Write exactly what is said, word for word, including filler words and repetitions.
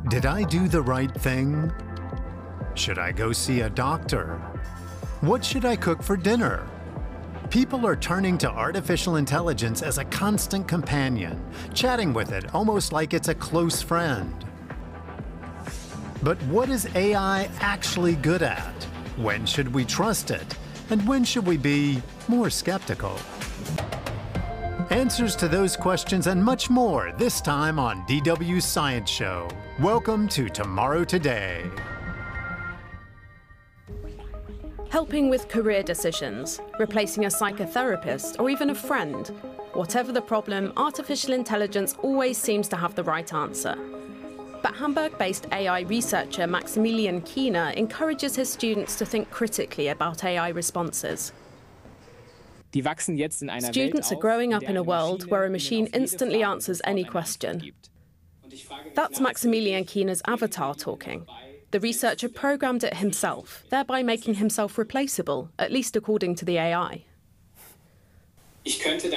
Did I do the right thing? Should I go see a doctor? What should I cook for dinner? People are turning to artificial intelligence as a constant companion, chatting with it almost like it's a close friend. But what is A I actually good at? When should we trust it? And when should we be more skeptical? Answers to those questions and much more this time on D W's Science Show. Welcome to Tomorrow Today. Helping with career decisions, replacing a psychotherapist, or even a friend. Whatever the problem, artificial intelligence always seems to have the right answer. But Hamburg-based A I researcher Maximilian Kiener encourages his students to think critically about A I responses. Students are growing up in a world where a machine instantly answers any question. That's Maximilian Kiener's avatar talking. The researcher programmed it himself, thereby making himself replaceable, at least according to the A I.